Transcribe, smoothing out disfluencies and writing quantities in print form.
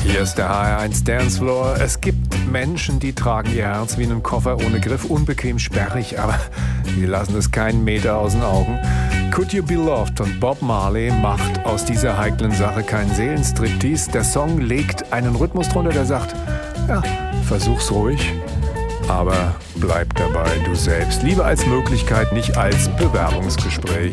Hier ist der HR1 Dancefloor. Es gibt Menschen, die tragen ihr Herz wie einen Koffer ohne Griff, unbequem sperrig, aber die lassen es keinen Meter aus den Augen. Could You Be Loved von Bob Marley macht aus dieser heiklen Sache keinen Seelenstriptease. Der Song legt einen Rhythmus drunter, der sagt, ja, versuch's ruhig, aber bleib dabei, du selbst. Liebe als Möglichkeit, nicht als Bewerbungsgespräch.